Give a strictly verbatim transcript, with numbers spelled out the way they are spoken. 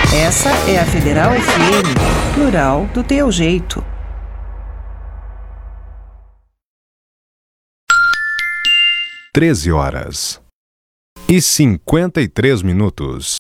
Essa é a Federal F M, plural do teu jeito. Treze horas e cinquenta e três minutos.